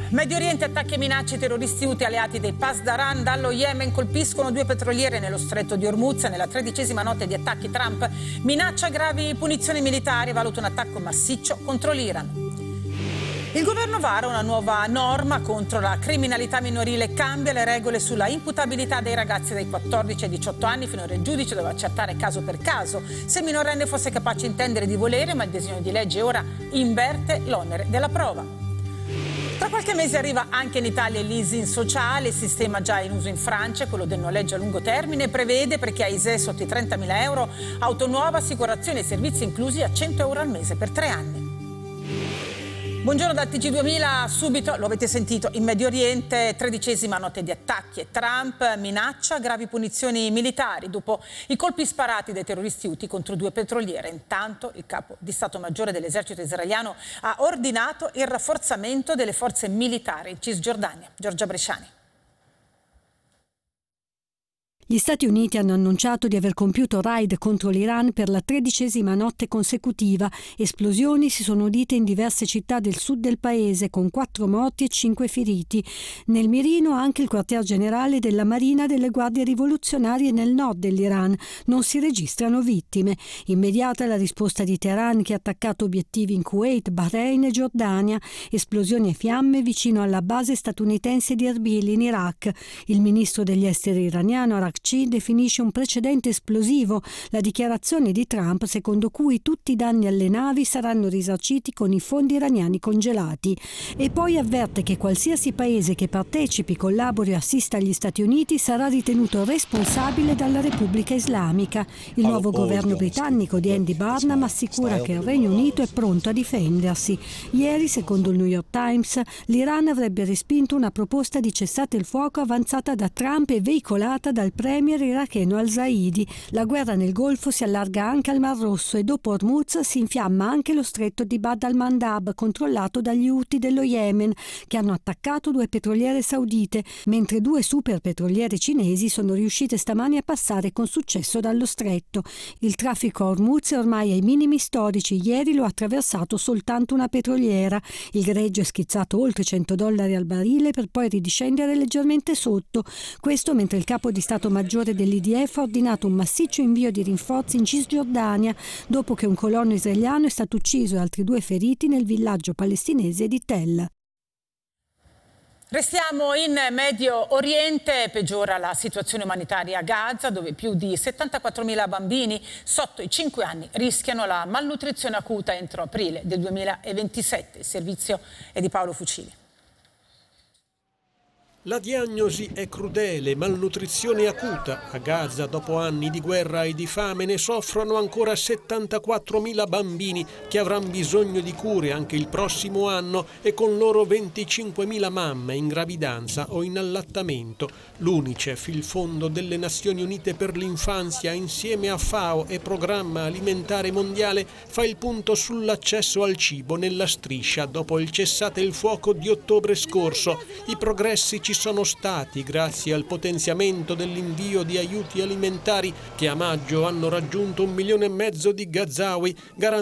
Medio Oriente, attacchi e minacce, terroristi Houthi alleati dei Pasdaran dallo Yemen colpiscono 2 petroliere nello stretto di Hormuz nella 13ª notte di attacchi. Trump minaccia gravi punizioni militari e valuta un attacco massiccio contro l'Iran. Il governo vara una nuova norma contro la criminalità minorile, cambia le regole sulla imputabilità dei ragazzi dai 14 ai 18 anni. Finora il giudice doveva accertare caso per caso se il minorenne fosse capace di intendere di volere, ma il disegno di legge ora inverte l'onere della prova. Tra qualche mese arriva anche in Italia il leasing sociale, il sistema già in uso in Francia, quello del noleggio a lungo termine, prevede per chi ha ISEE sotto i 30.000 euro, auto nuova, assicurazioni e servizi inclusi a 100 euro al mese per 3 anni. Buongiorno dal TG2000, subito lo avete sentito, in Medio Oriente 13ª notte di attacchi e Trump minaccia gravi punizioni militari dopo i colpi sparati dai terroristi Houthi contro 2 petroliere. Intanto il capo di Stato Maggiore dell'esercito israeliano ha ordinato il rafforzamento delle forze militari in Cisgiordania. Giorgia Bresciani. Gli Stati Uniti hanno annunciato di aver compiuto raid contro l'Iran per la 13ª notte consecutiva. Esplosioni si sono udite in diverse città del sud del paese, con 4 morti e 5 feriti. Nel mirino anche il quartier generale della Marina delle Guardie Rivoluzionarie nel nord dell'Iran. Non si registrano vittime. Immediata la risposta di Teheran, che ha attaccato obiettivi in Kuwait, Bahrain e Giordania. Esplosioni e fiamme vicino alla base statunitense di Erbil in Iraq. Il ministro degli esteri iraniano Arakci definisce un precedente esplosivo la dichiarazione di Trump secondo cui tutti i danni alle navi saranno risarciti con i fondi iraniani congelati, e poi avverte che qualsiasi paese che partecipi, collabori o assista agli Stati Uniti sarà ritenuto responsabile dalla Repubblica Islamica. Il nuovo governo britannico di Andy Burnham assicura che il Regno Unito è pronto a difendersi. Ieri, secondo il New York Times, l'Iran avrebbe respinto una proposta di cessate il fuoco avanzata da Trump e veicolata dal premier iracheno al-Zaidi. La guerra nel Golfo si allarga anche al Mar Rosso e dopo Hormuz si infiamma anche lo stretto di Bab al-Mandab, controllato dagli Houthi dello Yemen, che hanno attaccato 2 petroliere saudite, mentre 2 super petroliere cinesi sono riuscite stamani a passare con successo dallo stretto. Il traffico a Hormuz è ormai ai minimi storici. Ieri lo ha attraversato soltanto una petroliera. Il greggio è schizzato oltre $100 al barile per poi ridiscendere leggermente sotto. Questo mentre il capo di Stato Maggiore dell'IDF ha ordinato un massiccio invio di rinforzi in Cisgiordania dopo che un colonno israeliano è stato ucciso e altri 2 feriti nel villaggio palestinese di Tell. Restiamo in Medio Oriente, peggiora la situazione umanitaria a Gaza, dove più di 74.000 bambini sotto i 5 anni rischiano la malnutrizione acuta entro aprile del 2027. Il servizio è di Paolo Fucili. La diagnosi è crudele, malnutrizione acuta. A Gaza, dopo anni di guerra e di fame, ne soffrono ancora 74.000 bambini che avranno bisogno di cure anche il prossimo anno e con loro 25.000 mamme in gravidanza o in allattamento. L'UNICEF, il Fondo delle Nazioni Unite per l'Infanzia, insieme a FAO e Programma Alimentare Mondiale, fa il punto sull'accesso al cibo nella striscia dopo il cessate il fuoco di ottobre scorso. I progressi ci sono stati grazie al potenziamento dell'invio di aiuti alimentari che a maggio hanno raggiunto 1,5 milioni di gazawi,